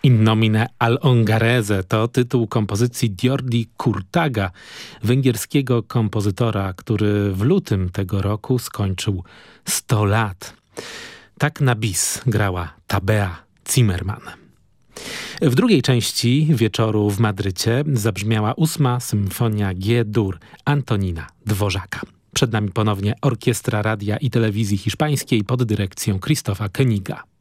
In nomine al Ungarese to tytuł kompozycji György Kurtága, węgierskiego kompozytora, który w lutym tego roku skończył 100 lat. Tak na bis grała Tabea Zimmermann. W drugiej części wieczoru w Madrycie zabrzmiała 8. symfonia G-dur Antonina Dvořáka. Przed nami ponownie Orkiestra Radia i Telewizji Hiszpańskiej pod dyrekcją Krzysztofa Koeniga.